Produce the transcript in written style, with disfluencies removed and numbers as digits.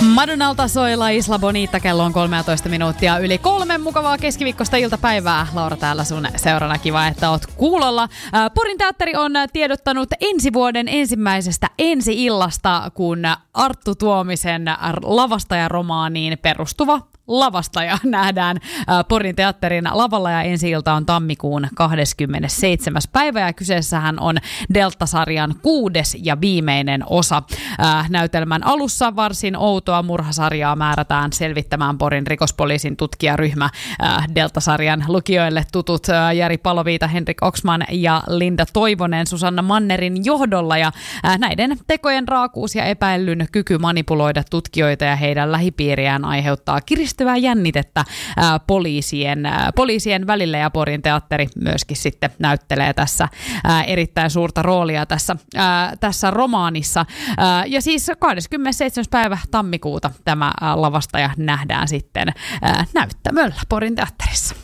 Madonnalta soi La Isla Bonita, kello on 13 minuuttia yli 3. Mukavaa keskiviikkoista iltapäivää. Laura täällä sun seurana, kiva, että oot kuulolla. Porin teatteri on tiedottanut ensi vuoden ensimmäisestä ensi-illasta, kun Arttu Tuomisen lavastajaromaaniin perustuva lavastaja nähdään Porin teatterin lavalla ja ensi-ilta on tammikuun 27. päivä ja kyseessähän on Delta-sarjan 6. ja viimeinen osa. Näytelmän alussa varsin outoa murhasarjaa määrätään selvittämään Porin rikospoliisin tutkijaryhmä. Delta-sarjan lukijoille tutut Jari Paloviita, Henrik Oksman ja Linda Toivonen Susanna Mannerin johdolla ja näiden tekojen raakuus ja epäillyn kyky manipuloida tutkijoita ja heidän lähipiiriään aiheuttaa kiristyvää jännitettä poliisien välillä ja Porin teatteri myöskin sitten näyttelee tässä erittäin suurta roolia tässä romaanissa. Ja siis 27. päivä tammikuuta tämä lavastaja nähdään sitten näyttämöllä Porin teatterissa.